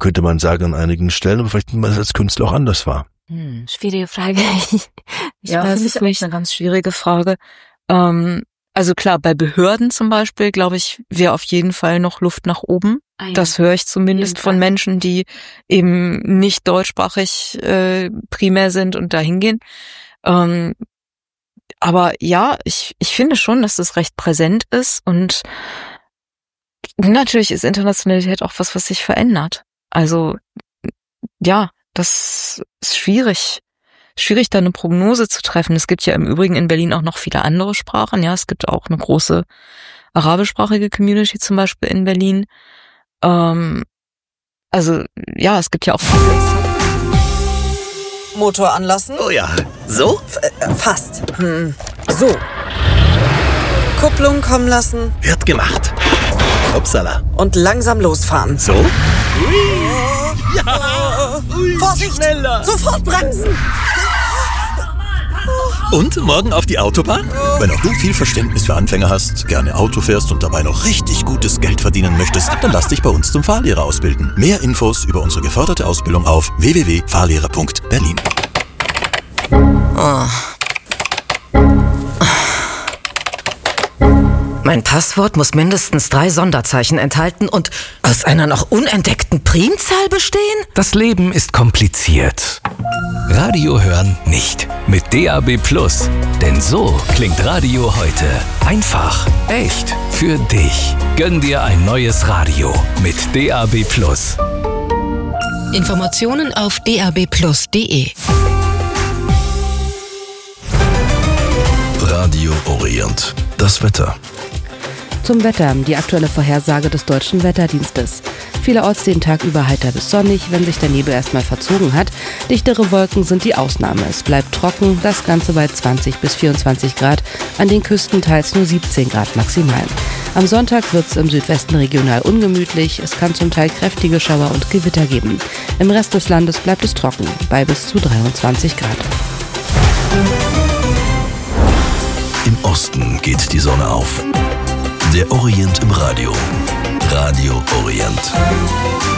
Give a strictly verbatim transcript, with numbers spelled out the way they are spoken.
könnte man sagen an einigen Stellen, aber vielleicht nimmt man das als Künstler auch anders wahr. Hm, schwierige Frage. Ich ja, weiß finde es ich nicht. auch eine ganz schwierige Frage. Ähm, also klar, bei Behörden zum Beispiel, glaube ich, wäre auf jeden Fall noch Luft nach oben. Ah, ja. Das höre ich zumindest von Menschen, die eben nicht deutschsprachig äh, primär sind und dahin gehen. Ähm, aber ja, ich, ich finde schon, dass das recht präsent ist und natürlich ist Internationalität auch was, was sich verändert. Also ja, das ist schwierig. Schwierig, da eine Prognose zu treffen. Es gibt ja im Übrigen in Berlin auch noch viele andere Sprachen. Ja, es gibt auch eine große arabischsprachige Community zum Beispiel in Berlin. Ähm, also ja, es gibt ja auch Motor anlassen. Oh ja. So? F äh, fast. Hm. So. Kupplung kommen lassen. Wird gemacht. Upsala. Und langsam losfahren. So? Ui. Ja. Ui. Vorsicht! Schneller. Sofort bremsen! Und morgen auf die Autobahn? Wenn auch du viel Verständnis für Anfänger hast, gerne Auto fährst und dabei noch richtig gutes Geld verdienen möchtest, dann lass dich bei uns zum Fahrlehrer ausbilden. Mehr Infos über unsere geförderte Ausbildung auf w w w punkt fahrlehrer punkt berlin. Oh. Mein Passwort muss mindestens drei Sonderzeichen enthalten und aus einer noch unentdeckten Primzahl bestehen? Das Leben ist kompliziert. Radio hören nicht. Mit D A B Plus. Denn so klingt Radio heute. Einfach, echt, für dich. Gönn dir ein neues Radio mit D A B Plus. Informationen auf d a b plus punkt d e. Radio Orient. Das Wetter. Zum Wetter, die aktuelle Vorhersage des Deutschen Wetterdienstes. Vielerorts den Tag über heiter bis sonnig, wenn sich der Nebel erstmal verzogen hat. Dichtere Wolken sind die Ausnahme. Es bleibt trocken, das Ganze bei zwanzig bis vierundzwanzig Grad, an den Küsten teils nur siebzehn Grad maximal. Am Sonntag wird es im Südwesten regional ungemütlich, es kann zum Teil kräftige Schauer und Gewitter geben. Im Rest des Landes bleibt es trocken, bei bis zu dreiundzwanzig Grad. Im Osten geht die Sonne auf. Der Orient im Radio. Radio Orient.